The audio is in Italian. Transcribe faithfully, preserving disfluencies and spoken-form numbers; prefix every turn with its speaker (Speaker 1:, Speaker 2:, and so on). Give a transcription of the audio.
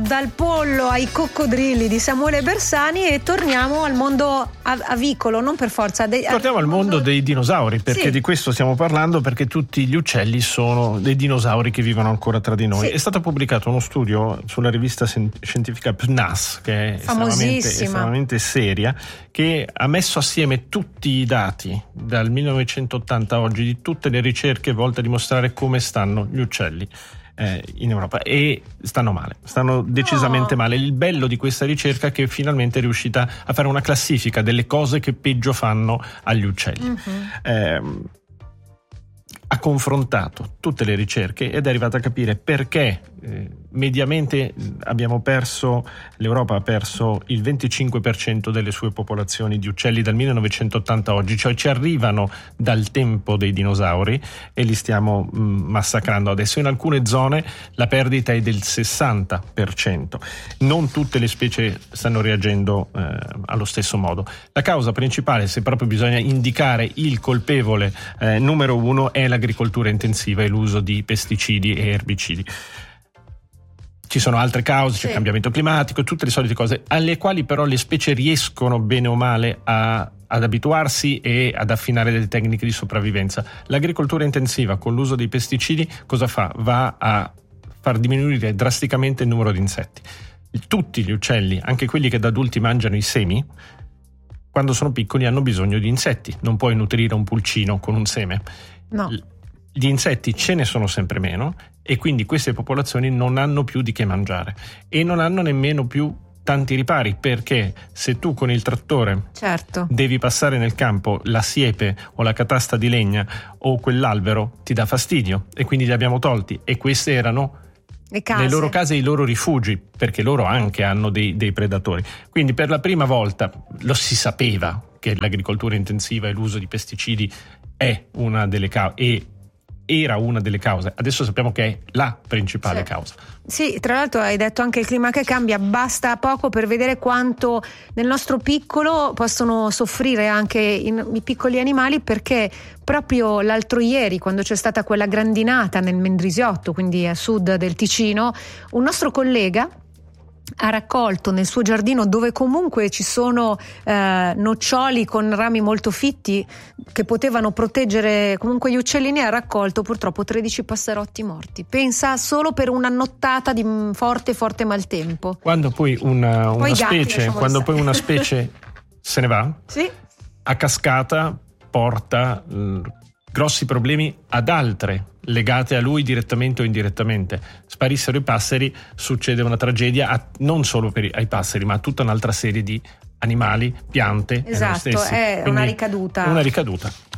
Speaker 1: dal pollo ai coccodrilli di Samuele Bersani e torniamo al mondo avicolo, non per forza. De-
Speaker 2: torniamo al mondo dei dinosauri, perché sì. di questo stiamo parlando, perché tutti gli uccelli sono dei dinosauri che vivono ancora tra di noi. Sì. È stato pubblicato uno studio sulla rivista scientifica P N A S, che è estremamente, estremamente seria, che ha messo assieme tutti i dati dal millenovecentottanta a oggi di tutte le ricerche volte a dimostrare come stanno gli uccelli eh, in Europa, e stanno male, stanno decisamente oh. male. Il bello di questa ricerca è che finalmente è riuscita a fare una classifica delle cose che peggio fanno agli uccelli. Mm-hmm. Eh, ha confrontato tutte le ricerche ed è arrivata a capire perché eh, mediamente abbiamo perso, l'Europa ha perso il venticinque per cento delle sue popolazioni di uccelli dal millenovecentottanta a oggi, cioè ci arrivano dal tempo dei dinosauri e li stiamo mh, massacrando adesso. In alcune zone la perdita è del sessanta per cento. Non tutte le specie stanno reagendo eh, allo stesso modo. La causa principale, se proprio bisogna indicare il colpevole eh, numero uno, è l'agricoltura intensiva e l'uso di pesticidi e erbicidi. Ci sono altre cause, c'è il cambiamento climatico, tutte le solite cose, alle quali però le specie riescono bene o male a, ad abituarsi e ad affinare delle tecniche di sopravvivenza. L'agricoltura intensiva con l'uso dei pesticidi cosa fa? Va a far diminuire drasticamente il numero di insetti. Tutti gli uccelli, anche quelli che da adulti mangiano i semi, quando sono piccoli hanno bisogno di insetti. Non puoi nutrire un pulcino con un seme.
Speaker 1: No.
Speaker 2: Gli insetti ce ne sono sempre meno e quindi queste popolazioni non hanno più di che mangiare e non hanno nemmeno più tanti ripari, perché se tu con il trattore
Speaker 1: certo.
Speaker 2: devi passare nel campo la siepe o la catasta di legna o quell'albero, ti dà fastidio e quindi li abbiamo tolti, e queste erano
Speaker 1: le, case.
Speaker 2: le loro case e i loro rifugi, perché loro anche hanno dei, dei predatori. Quindi per la prima volta lo si sapeva che l'agricoltura intensiva e l'uso di pesticidi è una delle cause, e era una delle cause, adesso sappiamo che è la principale sì. causa.
Speaker 1: Sì, tra l'altro hai detto anche il clima che cambia, basta poco per vedere quanto nel nostro piccolo possono soffrire anche i, i piccoli animali, perché proprio l'altro ieri, quando c'è stata quella grandinata nel Mendrisiotto, quindi a sud del Ticino, un nostro collega ha raccolto nel suo giardino, dove comunque ci sono eh, noccioli con rami molto fitti che potevano proteggere comunque gli uccellini, ha raccolto purtroppo tredici passerotti morti. Pensa, solo per una nottata di forte forte maltempo.
Speaker 2: Quando poi una, una
Speaker 1: poi
Speaker 2: specie
Speaker 1: gatti,
Speaker 2: quando poi una specie se ne va,
Speaker 1: sì.
Speaker 2: a cascata porta mh, grossi problemi ad altre legate a lui direttamente o indirettamente. Sparissero i passeri, succede una tragedia a, non solo per i, ai passeri, ma a tutta un'altra serie di animali, piante.
Speaker 1: Esatto, è
Speaker 2: Quindi
Speaker 1: una ricaduta.
Speaker 2: Una ricaduta.